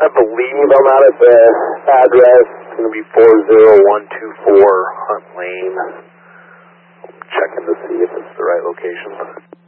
I believe I'm out at the address. It's going to be 40124 Hunt Lane. I'm checking to see if it's the right location.